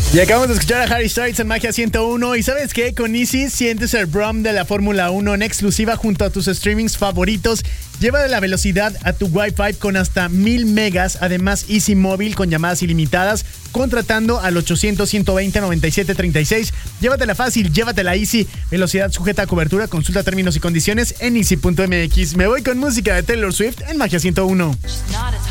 Y acabamos de escuchar a Harry Styles en Magia 101. ¿Y sabes qué? Con Easy sientes el brum de la Fórmula 1 en exclusiva junto a tus streamings favoritos. Lleva de la velocidad a tu Wi-Fi con hasta 1000 megas. Además, Easy Móvil con llamadas ilimitadas. Contratando al 800-120-9736. Llévatela fácil, llévatela Easy. Velocidad sujeta a cobertura. Consulta términos y condiciones en easy.mx. Me voy con música de Taylor Swift en Magia 101.